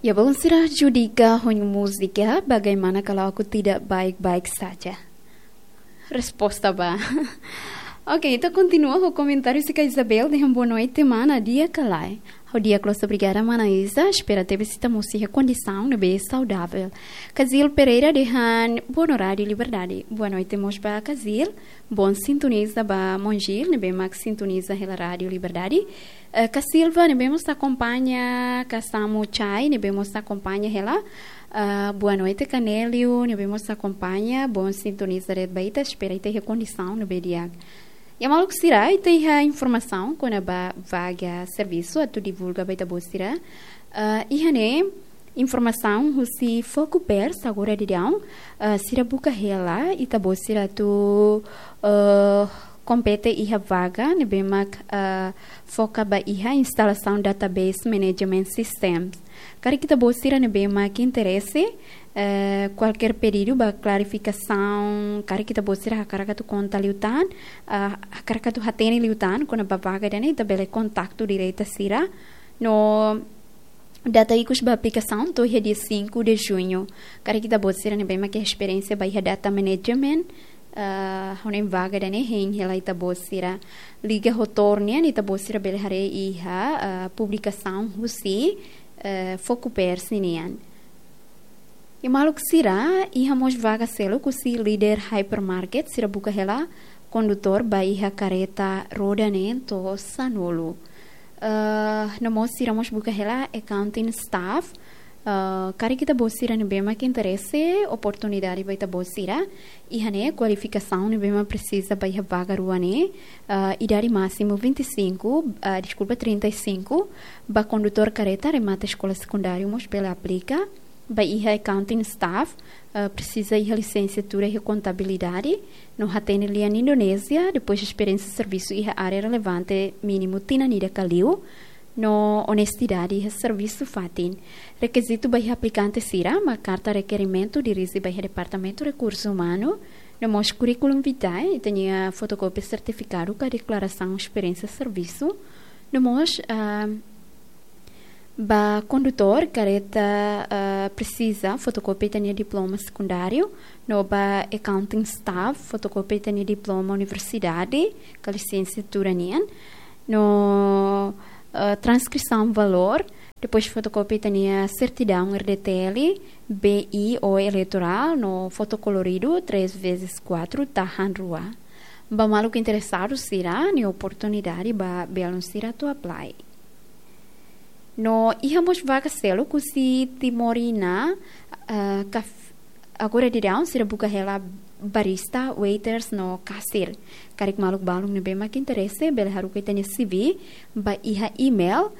Ya, bang sirah judika honyo musika, bagaimana kalau aku tidak baik-baik saja? Resposta ba. Ok, então continua o comentário se a Isabel de boa noite, mana, dia calai. O dia close obrigada, mana Isa, espera ter visita música condição, né, bem saudável. Casil Pereira de bom horário, liberdade. Boa noite, mos ba Casil. Bom sintoniza ba Mongil, né, bem max sintoniza pela rádio liberdade. Casilva, né, bem mos acompanha, Casamu Chai, né, bem mos acompanha ela. Boa noite, Canélio, né, bem mos acompanha. Bom sintoniza de baita, espera ter condição, né, bem dia. E a maluco será e tem a informação quando a vaga serviço a tu divulga baita bostira e hane informação se foco pers agora de down sira buka hela e ta bostira tu compete e a vaga ne bemak foca ba iha instalação database management systems cara que ta bostira ne bemak interesse qualquer pedido ba clarificação cara que ta bostira a cara que tu conta liutan a cara que tu hatene liutan quando a vaga dane ta bele contato direito sira no data icus ba aplicação to dia 5 de junho cara que ta bostira ne bemak experiência ba data management honem vaga dane hen hela ita bostira liga rotornia ni ta bostira bele hare iha publicação husi foco persinian e maluco será e ramos vaga selo com si líder hypermarket será buka hela condutor baiha careta roda to sanolo namos seramos buka hela accounting staff cara kita bosira ne bema que interesse oportunidade baita bosira e hane qualificação ne bema precisa baiha vaga ruane idade máximo 25 desculpa 35 ba condutor careta remata escola secundária mos pela aplica Baiha accounting staff precisa ir licenciatura e contabilidade no hatene lian Indonésia depois de experiência de serviço e área relevante mínimo tina nida kaliu no honestidade e serviço fatin requisito baiha aplicante sira uma carta requerimento dirige baiha departamento de recursos humanos no mos curriculum vitae tenha fotocópia certificado com a declaração experiência de serviço no mos ba condutor careta precisa fotocópia tenha diploma secundário no ba accounting staff fotocópia tenha diploma universidade com licenciatura nian no transcrição valor depois fotocópia tenha certidão RDTL BI ou eleitoral no fotocolorido 3x4 tahan rua ba maluco interessado será ni oportunidade ba belum será to apply no ihamos vaga selo kusi timorina agora dirão será buka hela barista waiters no kasir karik maluk balung ne bema que interesse bel haru que tenha CV ba iha email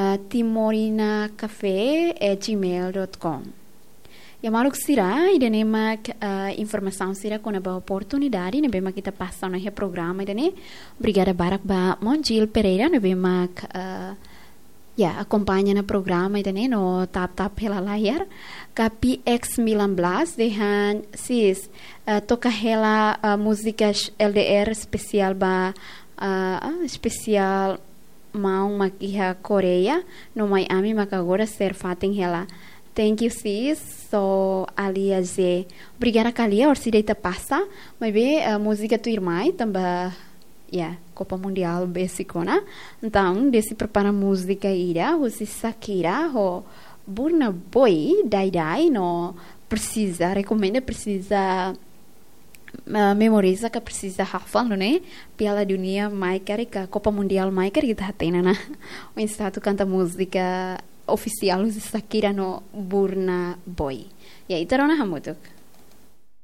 timorinacafé@gmail.com e maluk sira ide nemak informação sira com a oportunidade ne bema kita passa no programa ide obrigada barak ba Mongil Pereira ne bema acompanha no programa e no tap pela layar kapi X19 dehan sis toca hela músicas LDR especial ba especial mau makiha Coreia no Miami makagora ser fatin hela thank you sis so alia z obrigada kalia or sideita passa mas be música tu irmã também Copa Mundial basicona então desse prepara música ira o se Shakira o Burna Boy dai no precisa recomenda precisa memoriza que precisa hafal né Piala Dunia mai ka Copa Mundial mai kita hatena na o instato canta música oficial o Shakira no Burna Boy e aí tarona hamutuk